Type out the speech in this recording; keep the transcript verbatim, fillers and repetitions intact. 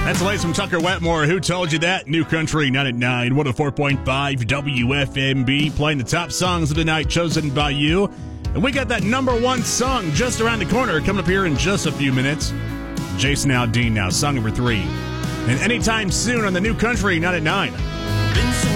That's the latest from Tucker Wetmore. Who told you that? New Country nine at nine, one oh four point five W F M B, playing the top songs of the night chosen by you. And we got that number one song just around the corner coming up here in just a few minutes. Jason Aldean now, song number three. And anytime soon on the New Country nine at nine.